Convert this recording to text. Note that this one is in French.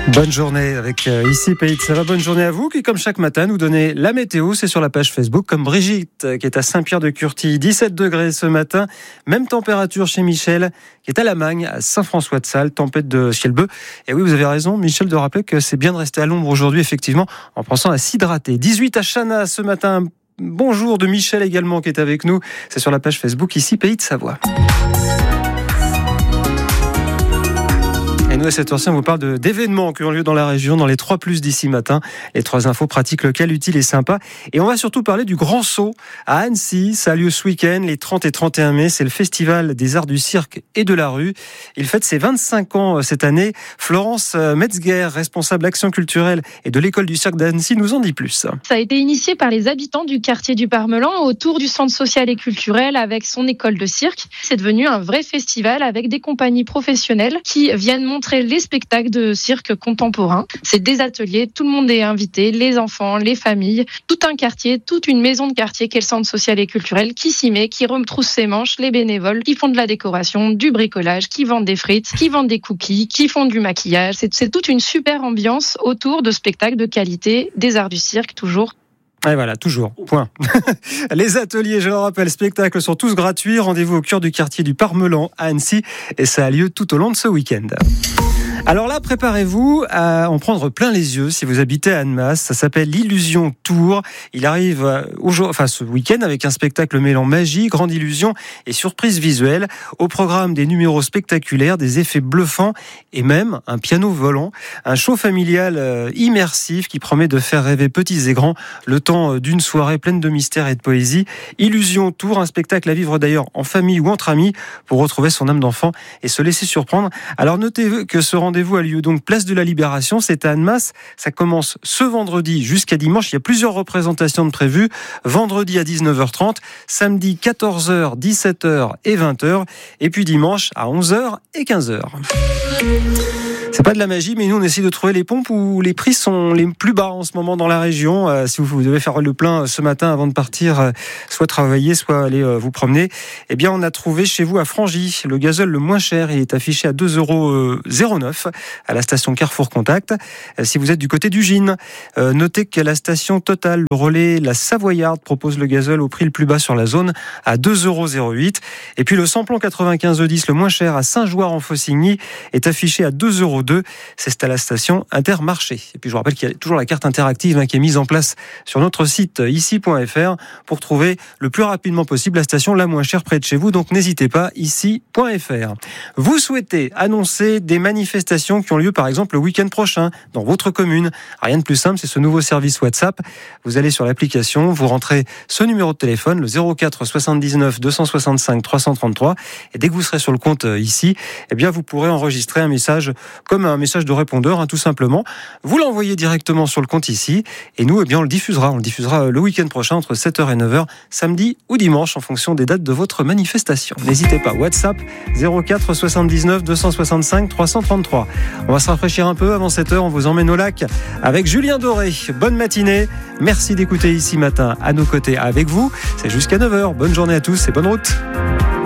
Bonne journée avec ici Pays de Savoie. Bonne journée à vous qui, comme chaque matin, nous donnez la météo. C'est sur la page Facebook, comme Brigitte qui est à Saint-Pierre-de-Curty, 17 degrés ce matin. Même température chez Michel qui est à Lamagne, à Saint-François-de-Sales, tempête de ciel bleu. Et oui, vous avez raison, Michel, de rappeler que c'est bien de rester à l'ombre aujourd'hui, effectivement, en pensant à s'hydrater. 18 à Chana ce matin. Bonjour de Michel également qui est avec nous. C'est sur la page Facebook, ici Pays de Savoie. Et nous, à cette heure-ci, on vous parle d'événements qui ont lieu dans la région, dans les 3+ d'ici matin. Les 3 infos pratiques, locales, utiles et sympas. Et on va surtout parler du Grand Saut à Annecy. Ça a lieu ce week-end, les 30 et 31 mai. C'est le festival des arts du cirque et de la rue. Il fête ses 25 ans cette année. Florence Metzger, responsable action culturelle et de l'école du cirque d'Annecy, nous en dit plus. Ça a été initié par les habitants du quartier du Parmelan autour du centre social et culturel avec son école de cirque. C'est devenu un vrai festival avec des compagnies professionnelles qui viennent montrer les spectacles de cirque contemporain. C'est des ateliers, tout le monde est invité, les enfants, les familles, tout un quartier, toute une maison de quartier qu'est le centre social et culturel qui s'y met, qui retrousse ses manches, les bénévoles qui font de la décoration, du bricolage, qui vendent des frites, qui vendent des cookies, qui font du maquillage. C'est toute une super ambiance autour de spectacles de qualité, des arts du cirque toujours. Et voilà, toujours, point. Les ateliers, je le rappelle, spectacles sont tous gratuits. Rendez-vous au cœur du quartier du Parmelan à Annecy et ça a lieu tout au long de ce week-end. Alors là, préparez-vous à en prendre plein les yeux si vous habitez à Annemasse. Ça s'appelle l'Illusion Tour. Il arrive ce week-end avec un spectacle mêlant magie, grande illusion et surprise visuelle. Au programme, des numéros spectaculaires, des effets bluffants et même un piano volant. Un show familial immersif qui promet de faire rêver petits et grands le temps d'une soirée pleine de mystère et de poésie. Illusion Tour, un spectacle à vivre d'ailleurs en famille ou entre amis pour retrouver son âme d'enfant et se laisser surprendre. Alors notez que ce rendez-vous a lieu donc place de la Libération, c'est à Annemasse. Ça commence ce vendredi jusqu'à dimanche. Il y a plusieurs représentations de prévues. Vendredi à 19h30, samedi 14h, 17h et 20h, et puis dimanche à 11h et 15h. C'est pas de la magie, mais nous on essaie de trouver les pompes où les prix sont les plus bas en ce moment dans la région. Si vous devez faire le plein ce matin avant de partir, soit travailler, soit aller vous promener, eh bien on a trouvé chez vous à Frangy le gazole le moins cher. Il est affiché à 2,09€ à la station Carrefour Contact. Si vous êtes du côté du Gine, notez que la station Total, le relais La Savoyarde propose le gazole au prix le plus bas sur la zone à 2,08€. Et puis le samplon 95E10 le moins cher à Saint-Jouard en Faucigny est affiché à 2,02€. C'est à la station Intermarché. Et puis je vous rappelle qu'il y a toujours la carte interactive qui est mise en place sur notre site ici.fr pour trouver le plus rapidement possible la station la moins chère près de chez vous. Donc n'hésitez pas, ici.fr. Vous souhaitez annoncer des manifestations qui ont lieu par exemple le week-end prochain dans votre commune. Rien de plus simple, c'est ce nouveau service WhatsApp. Vous allez sur l'application, vous rentrez ce numéro de téléphone, le 04 79 265 333, et dès que vous serez sur le compte ici, eh bien vous pourrez enregistrer un message comme un message de répondeur, tout simplement. Vous l'envoyez directement sur le compte ici, et nous, eh bien, on le diffusera. On le diffusera le week-end prochain entre 7h et 9h, samedi ou dimanche, en fonction des dates de votre manifestation. N'hésitez pas, WhatsApp 04 79 265 333. On va se rafraîchir un peu avant 7h, on vous emmène au lac avec Julien Doré. Bonne matinée, merci d'écouter ici matin à nos côtés avec vous. C'est jusqu'à 9h. Bonne journée à tous et bonne route.